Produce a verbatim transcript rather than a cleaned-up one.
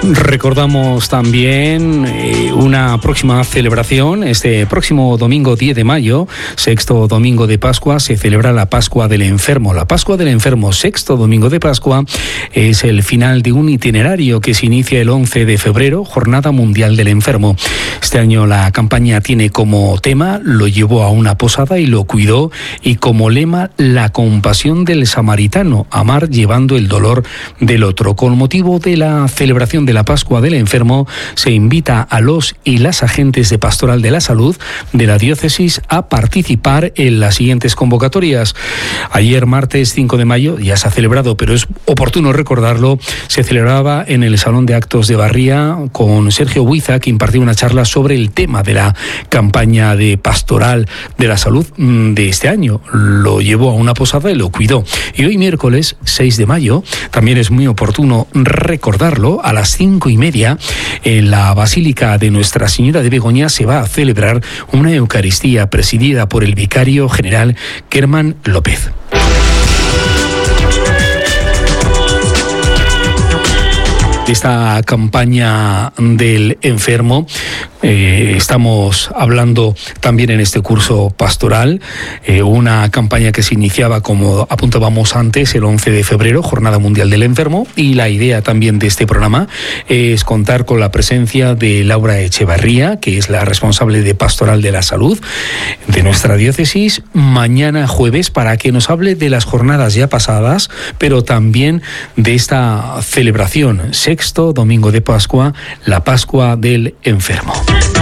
Recordamos también eh, una próxima celebración. Este próximo domingo diez de mayo, sexto domingo de Pascua, se celebra la Pascua del Enfermo. La Pascua del Enfermo, sexto domingo de Pascua, es el final de un itinerario que se inicia el once de febrero, Jornada Mundial del Enfermo. Este año la campaña tiene como tema "Lo llevó a una posada y lo cuidó", y como lema "La compasión del samaritano, amar llevando el dolor del otro". Con motivo de la celebración de la Pascua del Enfermo, se invita a los y las agentes de Pastoral de la Salud de la diócesis a participar en las siguientes convocatorias. Ayer, martes cinco de mayo, ya se ha celebrado, pero es oportuno recordarlo, se celebraba en el Salón de Actos de Barría con Sergio Huiza, que impartió una charla sobre el tema de la campaña de Pastoral de la Salud de este año. Lo llevó a una posada y lo cuidó. Y hoy, miércoles seis de mayo, también es muy oportuno recordarlo, a las cinco y media, en la Basílica de Nuestra Señora de Begoña se va a celebrar una Eucaristía presidida por el vicario general Kerman López. Esta campaña del enfermo, eh, estamos hablando también en este curso pastoral, eh, una campaña que se iniciaba, como apuntábamos antes, el once de febrero, Jornada Mundial del Enfermo, y la idea también de este programa es contar con la presencia de Laura Echevarría, que es la responsable de Pastoral de la Salud de nuestra diócesis, mañana jueves, para que nos hable de las jornadas ya pasadas, pero también de esta celebración, sexto domingo de Pascua, la Pascua del Enfermo.